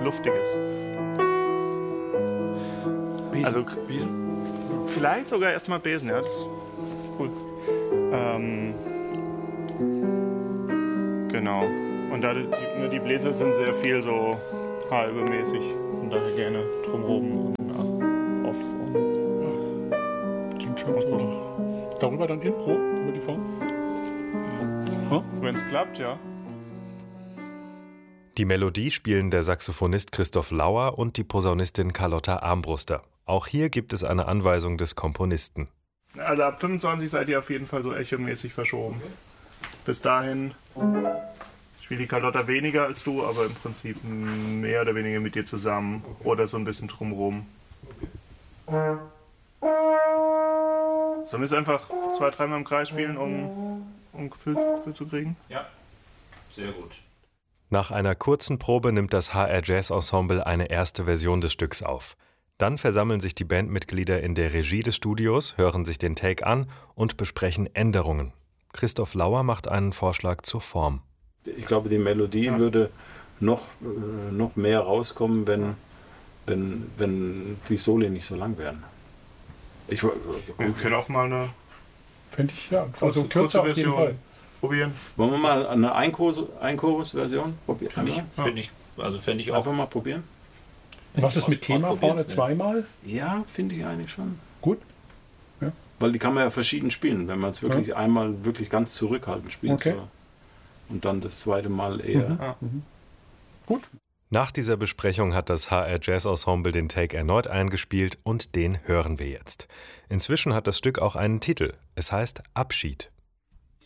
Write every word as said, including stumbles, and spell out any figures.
Luftiges. Besen. Also, Besen. Vielleicht sogar erstmal Besen, ja, das ist cool. Ähm, genau. Und da die, die Bläser sind sehr viel so halbemäßig. Von daher gerne drumherum und nach, auf vorne. Klingt schon gut. Darüber dann Intro, über die Form? Hm? Wenn es klappt, ja. Die Melodie spielen der Saxophonist Christoph Lauer und die Posaunistin Carlotta Armbruster. Auch hier gibt es eine Anweisung des Komponisten. Also ab fünfundzwanzig seid ihr auf jeden Fall so echomäßig verschoben. Bis dahin spielt die Carlotta weniger als du, aber im Prinzip mehr oder weniger mit dir zusammen oder so ein bisschen drumherum. Sollen wir es einfach zwei, dreimal im Kreis spielen, um, um ein Gefühl dafür zu kriegen? Ja, sehr gut. Nach einer kurzen Probe nimmt das H R Jazz Ensemble eine erste Version des Stücks auf. Dann versammeln sich die Bandmitglieder in der Regie des Studios, hören sich den Take an und besprechen Änderungen. Christoph Lauer macht einen Vorschlag zur Form. Ich glaube, die Melodie ja. würde noch, äh, noch mehr rauskommen, wenn, wenn, wenn die Soli nicht so lang wären. Ich, also, wir können auch mal eine Finde ich, ja. Also kürzer auf jeden Fall. Probieren. Wollen wir mal eine Einchorus-Version probieren? Finde ich, ja. find ich, also fände ich auch. Einfach mal probieren. Was ist mit Thema vorne zweimal? Ja, finde ich eigentlich schon. Gut. Ja. Weil die kann man ja verschieden spielen, wenn man es wirklich ja. einmal wirklich ganz zurückhaltend spielt. Okay. So. Und dann das zweite Mal eher. Mhm. Mhm. Gut. Nach dieser Besprechung hat das H R Jazz Ensemble den Take erneut eingespielt und den hören wir jetzt. Inzwischen hat das Stück auch einen Titel. Es heißt Abschied.